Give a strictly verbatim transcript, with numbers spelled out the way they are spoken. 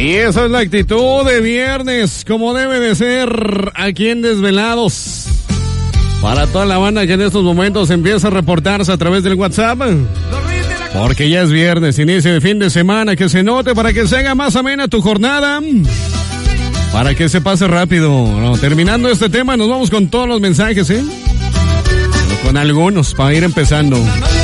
Y esa es la actitud de viernes, como debe de ser aquí en Desvelados. Para toda la banda que en estos momentos empieza a reportarse a través del WhatsApp. Porque ya es viernes, inicio de fin de semana, que se note para que se haga más amena tu jornada. Para que se pase rápido. No, terminando este tema, nos vamos con todos los mensajes, ¿eh? Con algunos, para ir empezando.